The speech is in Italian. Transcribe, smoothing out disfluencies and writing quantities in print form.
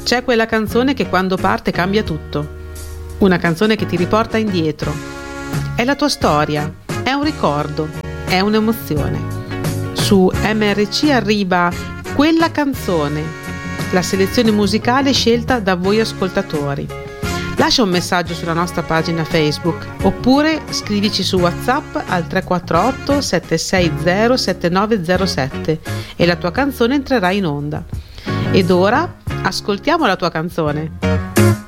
C'è quella canzone che quando parte cambia tutto. Una canzone che ti riporta indietro. È la tua storia, è un ricordo, è un'emozione. Su MRC arriva Quella canzone, la selezione musicale scelta da voi ascoltatori. Lascia un messaggio sulla nostra pagina Facebook oppure scrivici su WhatsApp al 348 760 7907 e la tua canzone entrerà in onda. Ed ora ascoltiamo la tua canzone.